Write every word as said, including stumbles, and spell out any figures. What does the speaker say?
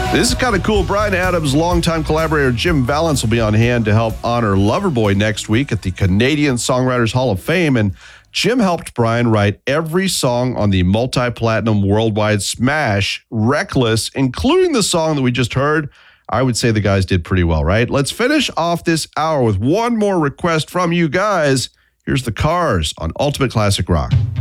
This is kind of cool. Bryan Adams' longtime collaborator Jim Vallance will be on hand to help honor Loverboy next week at the Canadian Songwriters Hall of Fame. And Jim helped Bryan write every song on the multi-platinum worldwide smash, Reckless, including the song that we just heard. I would say the guys did pretty well, right? Let's finish off this hour with one more request from you guys. Here's the Cars on Ultimate Classic Rock.